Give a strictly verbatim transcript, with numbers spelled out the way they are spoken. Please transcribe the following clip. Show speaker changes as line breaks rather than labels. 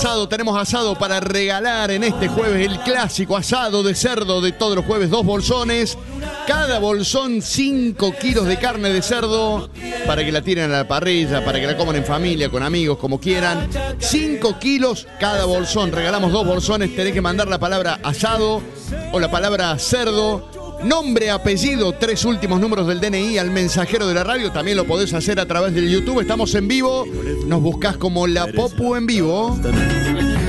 Asado, tenemos asado para regalar en este jueves, el clásico asado de cerdo de todos los jueves, dos bolsones, cada bolsón cinco kilos de carne de cerdo para que la tiren a la parrilla, para que la coman en familia, con amigos, como quieran. cinco kilos cada bolsón, regalamos dos bolsones, tenés que mandar la palabra asado o la palabra cerdo. Nombre, apellido, tres últimos números del D N I al mensajero de la radio. También lo podés hacer a través del YouTube. Estamos en vivo. Nos buscás como La Popu en Vivo.